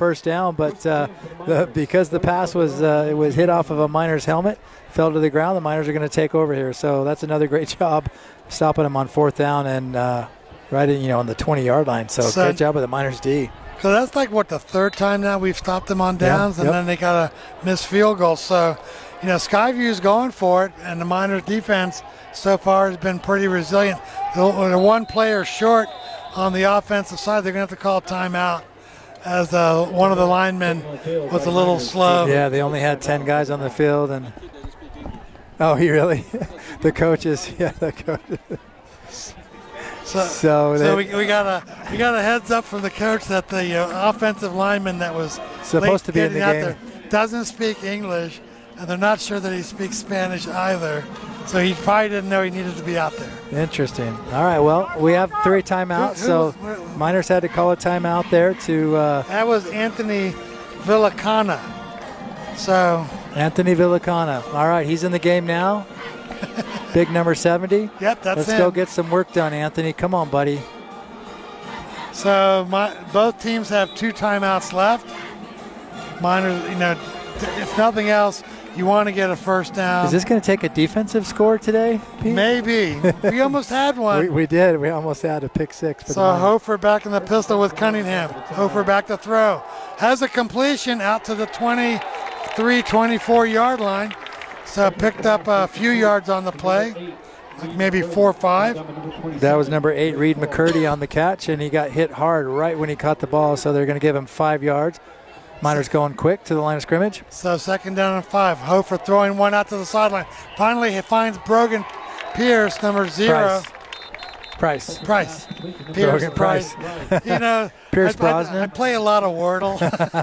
first down, but because the pass was it was hit off of a Miners helmet, fell to the ground, the Miners are going to take over here. So that's another great job stopping them on fourth down and right in, on the 20-yard line. So great job of the Miners D. So that's like, the third time now we've stopped them on downs, and then they got a missed field goal. So, Skyview's going for it, and the Miners defense so far has been pretty resilient. They're one player short on the offensive side. They're going to have to call a timeout as one of the linemen was a little slow. Yeah, they only had 10 guys on the field. And oh, he really? The coaches. So we got a heads up from the coach that the offensive lineman that was supposed to be in the game there doesn't speak English, and they're not sure that he speaks Spanish either. So he probably didn't know he needed to be out there. Interesting. All right, well, we have 3 timeouts, so Miners had to call a timeout there to... that was Anthony Villacana. So... Anthony Villacana. All right, he's in the game now. Big number 70. Yep, that's Let's go get some work done, Anthony. Come on, buddy. So both teams have 2 timeouts left. Miners, if nothing else, you want to get a first down. Is this going to take a defensive score today, Pete? Maybe. We almost had one. We did. We almost had a pick 6. So Hofer back in the pistol with Cunningham. Hofer back to throw. Has a completion out to the 23, 24-yard line. So picked up a few yards on the play, like maybe 4 or 5. That was number 8, Reed McCurdy, on the catch, and he got hit hard right when he caught the ball, so they're going to give him 5 yards. Miners going quick to the line of scrimmage. So second down and 5. Hofer throwing one out to the sideline. Finally, he finds Brogan Pierce, number 0. Price. Pierce Brogan Price. Pierce Brosnan. I play a lot of Wordle.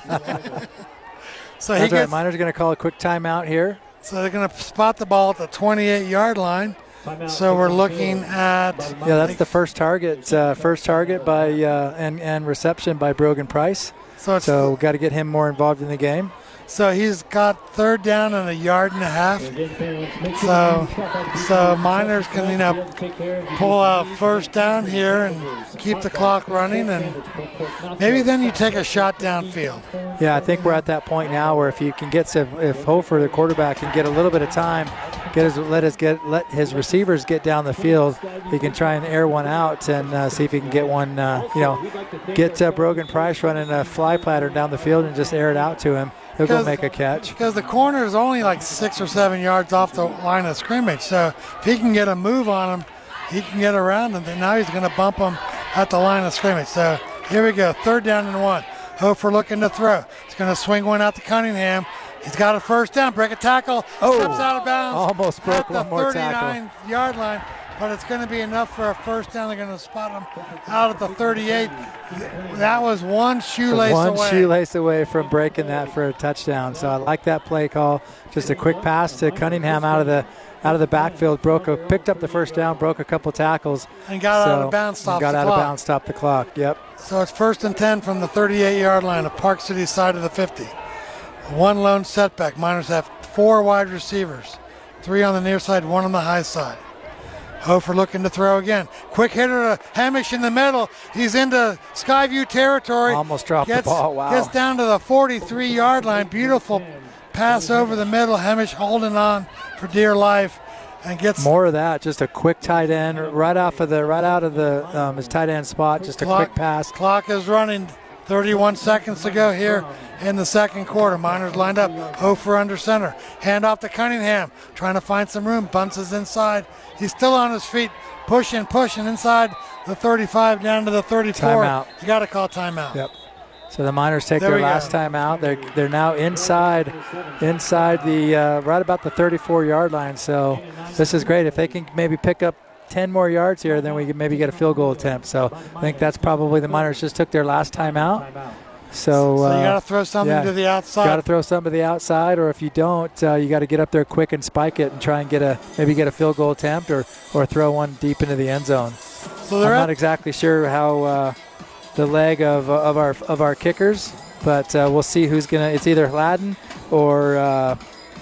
So that's right. Miners going to call a quick timeout here. So they're going to spot the ball at the 28-yard line. So we're looking at... Yeah, that's the first target by and reception by Brogan Price. So we've got to get him more involved in the game. So he's got third down and 1.5 yards. So Miners can, pull out first down here and keep the clock running, and maybe then you take a shot downfield. Yeah, I think we're at that point now where if you can if Hofer, the quarterback, can get a little bit of time, let his receivers get down the field, he can try and air one out and see if he can get one, get Brogan Price running a fly platter down the field and just air it out to him. He'll go make a catch. Because the corner is only like 6 or 7 yards off the line of scrimmage. So if he can get a move on him, he can get around him. And now he's going to bump him at the line of scrimmage. So here we go. 3rd down and 1. Hofer looking to throw. He's going to swing one out to Cunningham. He's got a first down. Break a tackle. Steps out of bounds. Almost broke one more tackle. At the 39-yard line. But it's going to be enough for a first down. They're going to spot him out at the 38. That was one shoelace away from breaking that for a touchdown. So I like that play call. Just a quick pass to Cunningham out of the backfield. Picked up the first down, broke a couple tackles, and got out of bounds. Stopped the clock. Yep. So it's 1st and 10 from the 38-yard line of Park City side of the 50. One lone setback. Miners have 4 wide receivers, 3 on the near side, 1 on the high side. Hofer looking to throw again. Quick hitter to Hamish in the middle. He's into Skyview territory. Almost dropped the ball. Wow. Gets down to the 43-yard line. Beautiful pass over the middle. Hamish holding on for dear life and gets more of that. Just a quick tight end right out of his tight end spot. Just a quick pass. Clock is running. 31 seconds to go here in the second quarter. Miners lined up. Hofer under center. Hand off to Cunningham. Trying to find some room. Bunces inside. He's still on his feet. Pushing inside the 35 down to the 34. Timeout. You got to call timeout. Yep. So the Miners take their last timeout. They're now inside the right about the 34-yard line. So this is great. If they can maybe pick up 10 more yards here, then we can maybe get a field goal attempt. So I think that's probably the Miners just took their last timeout. So you got to throw something to the outside. Got to throw something to the outside, or if you don't, you got to get up there quick and spike it and try and get a field goal attempt or throw one deep into the end zone. So I'm not exactly sure how the leg of our kickers, but we'll see who's gonna. It's either Gladden or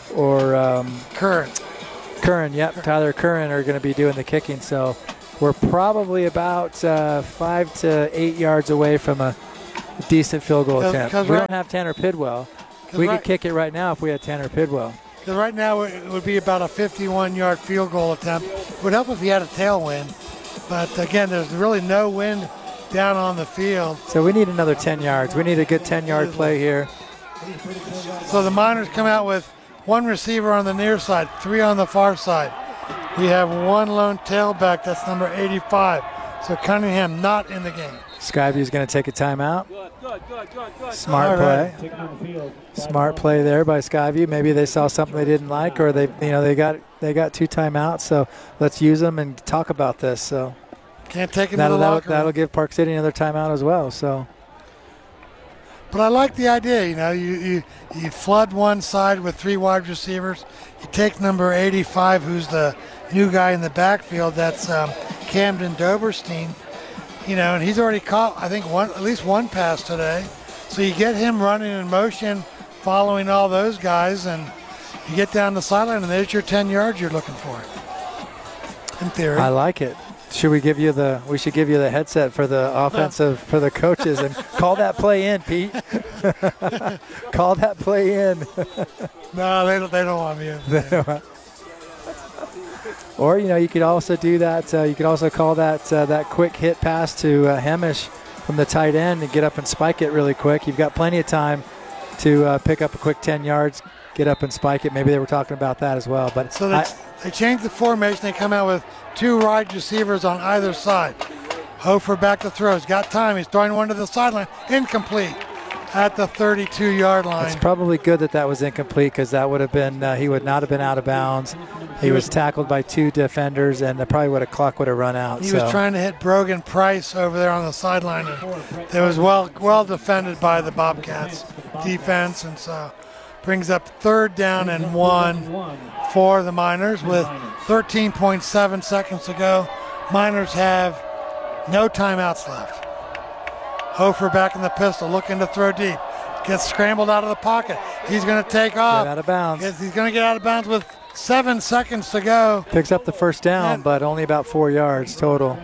Curran. Curran, yep. Tyler Curran are going to be doing the kicking. So we're probably about 5 to 8 yards away from a decent field goal attempt. We right, don't have Tanner Pidwell. We could kick it right now if we had Tanner Pidwell. Because right now it would be about a 51-yard field goal attempt. It would help if he had a tailwind. But again, there's really no wind down on the field. So we need another 10 yards. We need a good 10-yard play here. So the Miners come out with one receiver on the near side, 3 on the far side. We have one lone tailback, that's number 85. So Cunningham not in the game. Skyview's going to take a timeout. Smart play. Smart play there by Skyview. Maybe they saw something they didn't like, or they got 2 timeouts. So let's use them and talk about this. So can't take it to the locker room. That'll give Park City another timeout as well. So. But I like the idea. You flood one side with 3 wide receivers. You take number 85, who's the new guy in the backfield. That's Camden Doberstein. And he's already caught, I think, at least one pass today. So you get him running in motion, following all those guys, and you get down the sideline, and there's your 10 yards you're looking for. In theory. I like it. Should we give you we should give you the headset for the offensive, for the coaches, and call that play in, Pete. Call that play in. No, they don't want me in. Or, you could also do that. You could also call that quick hit pass to Hemish from the tight end and get up and spike it really quick. You've got plenty of time to pick up a quick 10 yards, get up and spike it. Maybe they were talking about that as well. But so they changed the formation. They come out with 2 wide receivers on either side. Hofer back to throw. He's got time. He's throwing one to the sideline. Incomplete at the 32-yard line. It's probably good that was incomplete, because that would have been he would not have been out of bounds. He was tackled by 2 defenders, and probably clock would have run out. He was trying to hit Brogan Price over there on the sideline, and it was well defended by the Bobcats defense, and so brings up 3rd down and 1 for the Miners with 13.7 seconds to go. Miners have no timeouts left. Hofer back in the pistol, looking to throw deep. Gets scrambled out of the pocket. He's going to take off. Get out of bounds. He's going to get out of bounds with 7 seconds to go. Picks up the first down, but only about 4 yards total.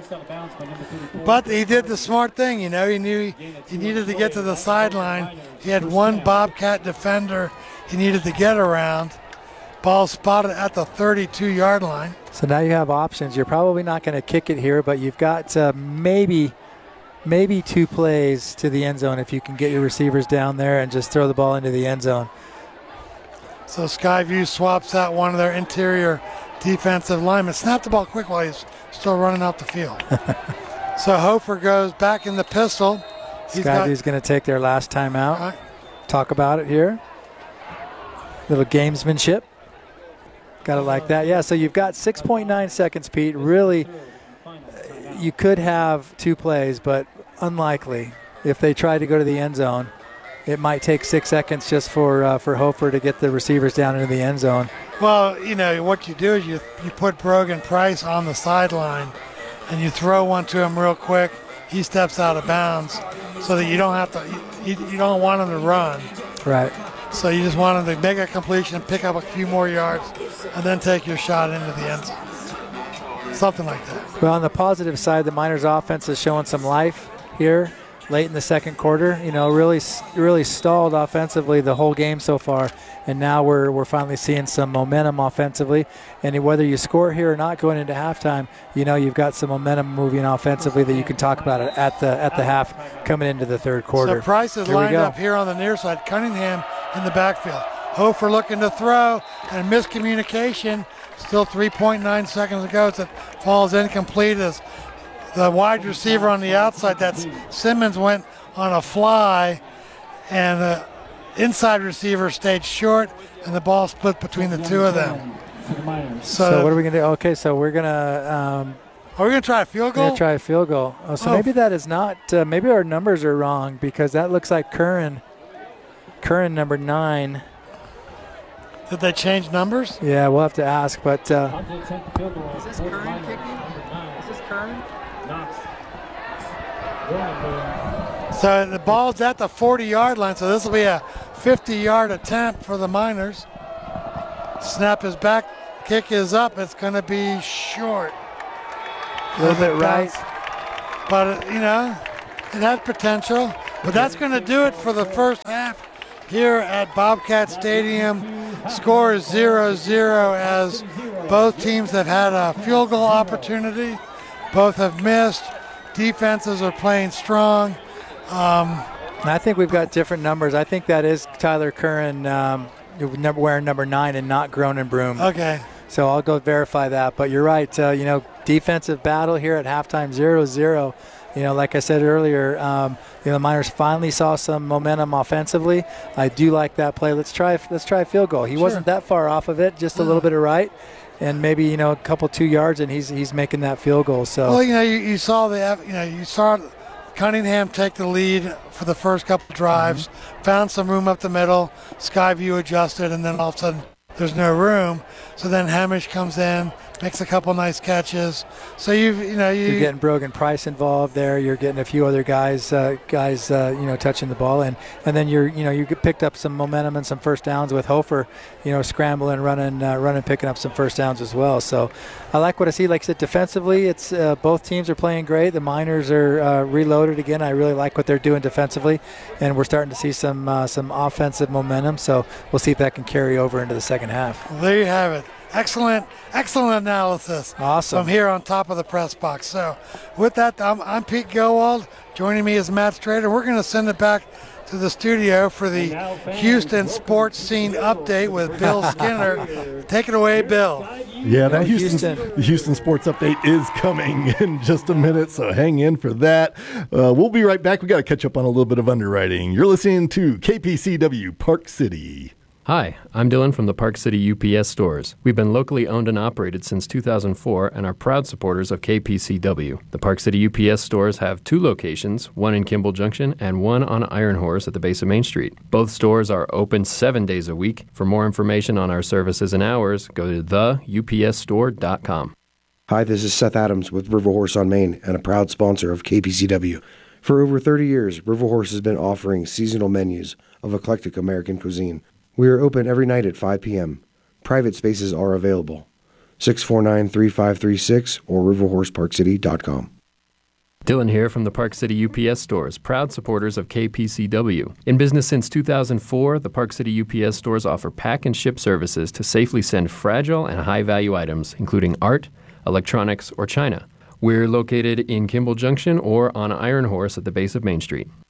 But he did the smart thing, He knew he needed to get to the sideline. He had one Bobcat defender he needed to get around. Ball spotted at the 32-yard line. So now you have options. You're probably not going to kick it here, but you've got maybe 2 plays to the end zone if you can get your receivers down there and just throw the ball into the end zone. So Skyview swaps out one of their interior defensive linemen. Snap the ball quick while he's still running out the field. So Hofer goes back in the pistol. Skyview's going to take their last timeout. Right. Talk about it here. Little gamesmanship. Got to like that. Yeah, so you've got 6.9 seconds, Pete. Really, you could have 2 plays, but unlikely. If they try to go to the end zone, it might take 6 seconds just for Hofer to get the receivers down into the end zone. Well, what you do is you put Brogan Price on the sideline, and you throw one to him real quick. He steps out of bounds, so that you don't have to. You don't want him to run. Right. So you just want him to make a completion, pick up a few more yards, and then take your shot into the end zone. Something like that. Well, on the positive side, the Miners' offense is showing some life here late in the second quarter. Really stalled offensively the whole game so far, and now we're finally seeing some momentum offensively. And whether you score here or not going into halftime, you've got some momentum moving offensively that you can talk about it at the half coming into the third quarter. So Price is lined up here on the near side. Cunningham in the backfield. Hofer looking to throw, and miscommunication. Still 3.9 seconds to go. It falls incomplete as the wide receiver on the outside, that's Simmons, went on a fly, and the inside receiver stayed short, and the ball split between the 2 of them. So what are we going to do? Okay, so we're going to... are we going to try a field goal? We're going to try a field goal. So maybe that is not... maybe our numbers are wrong, because that looks like Curran number 9. Did they change numbers? Yeah, we'll have to ask, but... Is this Curran kicking? Is this Curran? So the ball's at the 40-yard line, so this will be a 50-yard attempt for the Miners. Snap is back, kick is up. It's going to be short. A little bit right. But, it had potential. But that's going to do it for the first half here at Bobcat Stadium. Score is 0-0 as both teams have had a field goal opportunity. Both have missed. Defenses are playing strong. I think we've got different numbers. I think that is Tyler Curran wearing number 9 and not Gronenbroom. Okay. So I'll go verify that. But you're right. Defensive battle here at halftime, 0-0. Like I said earlier, the Miners finally saw some momentum offensively. I do like that play. Let's try a field goal. He wasn't that far off of it, just a little bit of right, and maybe a couple 2 yards, and he's making that field goal. So well, you saw Cunningham take the lead for the first couple drives, found some room up the middle. Skyview adjusted, and then all of a sudden there's no room. So then Hamish comes in, makes a couple nice catches. So you're getting Brogan Price involved there. You're getting a few other guys touching the ball, and then you picked up some momentum and some first downs with Hofer, scrambling, running, picking up some first downs as well. So I like what I see. Like I said, defensively, it's both teams are playing great. The Miners are reloaded again. I really like what they're doing defensively, and we're starting to see some offensive momentum. So we'll see if that can carry over into the second half. Well, there you have it. Excellent analysis. Awesome. From here on top of the press box. So with that, I'm Pete Gowald. Joining me is Matt Strader. We're going to send it back to the studio for the Houston sports scene update with Bill Skinner. Take it away, Bill. Yeah, that Houston sports update is coming in just a minute, so hang in for that. We'll be right back. We got to catch up on a little bit of underwriting. You're listening to KPCW Park City. Hi, I'm Dylan from the Park City UPS stores. We've been locally owned and operated since 2004 and are proud supporters of KPCW. The Park City UPS stores have 2 locations, one in Kimball Junction and one on Iron Horse at the base of Main Street. Both stores are open 7 days a week. For more information on our services and hours, go to theupsstore.com. Hi, this is Seth Adams with River Horse on Main and a proud sponsor of KPCW. For over 30 years, River Horse has been offering seasonal menus of eclectic American cuisine. We are open every night at 5 p.m. Private spaces are available. 649-3536 or riverhorseparkcity.com. Dylan here from the Park City UPS stores, proud supporters of KPCW. In business since 2004, the Park City UPS stores offer pack and ship services to safely send fragile and high-value items, including art, electronics, or china. We're located in Kimball Junction or on Iron Horse at the base of Main Street.